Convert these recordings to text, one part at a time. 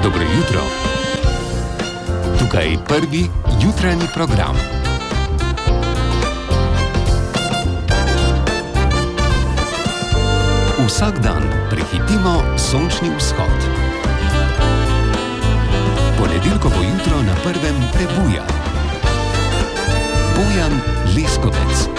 Dobro jutro. Tukaj prvi jutranji program. Vsak dan prehitimo sončni vzhod. Ponedeljkovo jutro na prvem prebuja. Bojan Leskovec.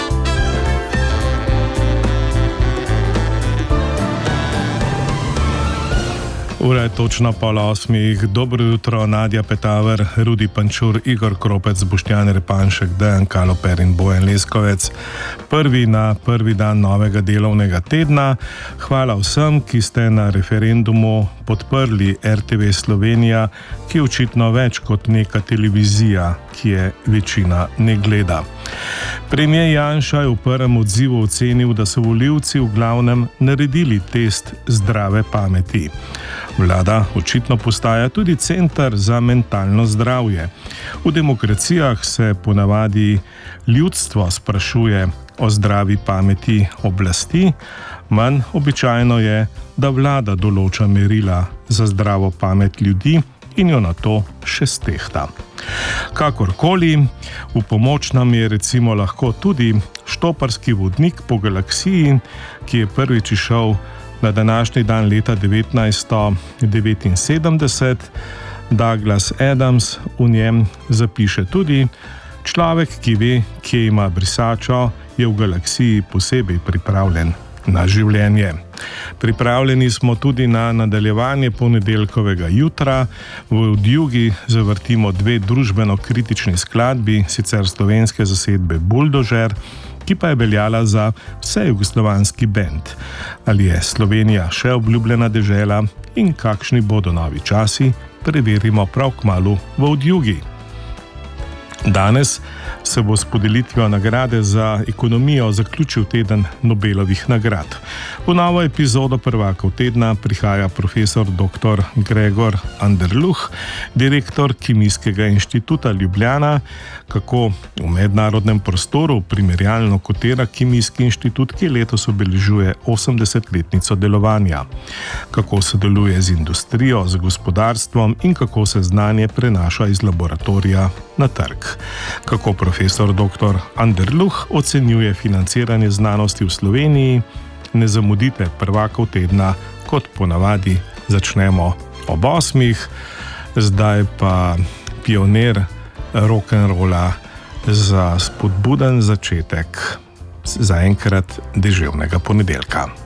Ura je točno 7:30. Dobro jutro, Nadja Petaver, Rudi Pančur, Igor Kropec, Boštjan Repanšek, Dejan Kaloper in Bojan Leskovec. Prvi dan novega delovnega tedna. Hvala vsem, ki ste na referendumu podprli RTV Slovenija, ki je očitno več kot neka televizija, ki je večina ne gleda. Premijer Janša je v prvem odzivu ocenil, da so volivci v glavnem naredili test zdrave pameti. Vlada očitno postaja tudi center za mentalno zdravje. V demokracijah se ponavadi ljudstvo sprašuje o zdravi pameti oblasti, manj običajno je, da vlada določa merila za zdravo pamet ljudi in jo na to še stehta. Kakorkoli, v pomoč nam je recimo lahko tudi štoparski vodnik po galaksiji, ki je prvič išel na današnji dan leta 1979, Douglas Adams v njem zapiše tudi: človek, ki ve, kje ima brisačo, je v galaksiji posebej pripravljen na življenje. Pripravljeni smo tudi na nadaljevanje ponedeljkovega jutra. V Odjugi zavrtimo dve družbeno-kritični skladbi, sicer slovenske zasedbe Buldožer, ki pa je veljala za vse jugoslovanski bend. Ali je Slovenija še obljubljena dežela in kakšni bodo novi časi, preverimo prav kmalu v Odjugi. Danes se bo s podelitvijo nagrade za ekonomijo zaključil teden Nobelovih nagrad. V novo epizodo prvakov tedna prihaja profesor dr. Gregor Anderluh, direktor Kemijskega inštituta Ljubljana, kako v mednarodnem prostoru primerjalno kotira Kemijski inštitut, ki letos obeležuje 80-letnico delovanja, kako sodeluje z industrijo, z gospodarstvom in kako se znanje prenaša iz laboratorija na trg. Kako profesor dr. Anderluh ocenjuje financiranje znanosti v Sloveniji. Ne zamudite prvakov tedna, kot ponavadi začnemo ob 8. Zdaj pa pionir rock'n'rolla za spodbuden začetek zaenkrat deževnega ponedeljka.